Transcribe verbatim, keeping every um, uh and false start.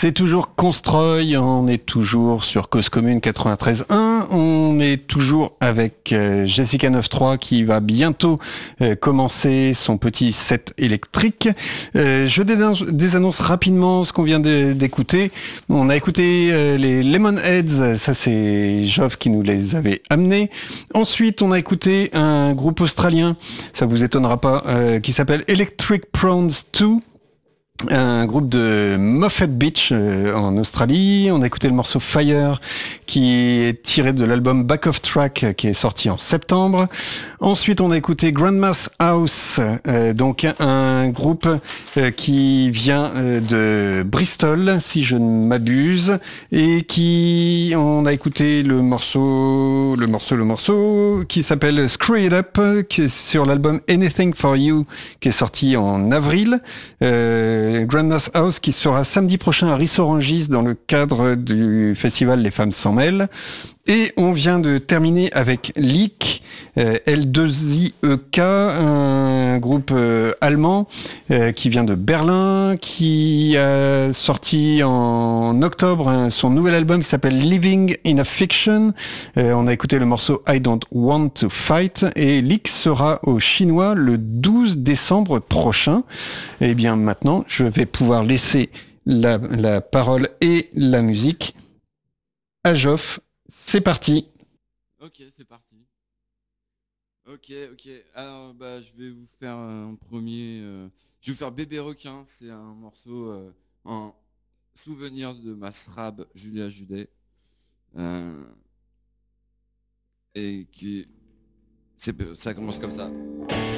C'est toujours Constroy, on est toujours sur Cause Commune quatre-vingt-treize un, on est toujours avec euh, Jessica neuf trois qui va bientôt euh, commencer son petit set électrique. Euh, je désannonce, désannonce rapidement ce qu'on vient de, d'écouter. On a écouté euh, les Lemonheads, ça c'est Jove qui nous les avait amenés. Ensuite on a écouté un groupe australien, ça vous étonnera pas, euh, qui s'appelle Electric Prawns deux. Un groupe de Moffat Beach euh, en Australie. On a écouté le morceau Fire qui est tiré de l'album Back of Track qui est sorti en septembre. Ensuite on a écouté Grandma's House, euh, donc un groupe euh, qui vient euh, de Bristol si je ne m'abuse, et qui on a écouté le morceau le morceau le morceau qui s'appelle Screw It Up, qui est sur l'album Anything for You qui est sorti en avril. Euh, Grandma's House qui sera samedi prochain à Rissorangis dans le cadre du festival Les Femmes S'en Mêlent. Et on vient de terminer avec Leak, euh, L deux I E K, un groupe euh, allemand euh, qui vient de Berlin, qui a sorti en octobre hein, son nouvel album qui s'appelle Living in a Fiction. Euh, on a écouté le morceau I Don't Want to Fight, et Leak sera au Chinois le douze décembre prochain. Et bien maintenant, je vais pouvoir laisser la, la parole et la musique à Joff. C'est parti. Ok, c'est parti. Ok, ok. Alors, bah, je vais vous faire un premier. Euh, je vais vous faire Bébé requin. C'est un morceau euh, en souvenir de ma srab Julia Judet. Euh, et qui. C'est, ça commence comme ça.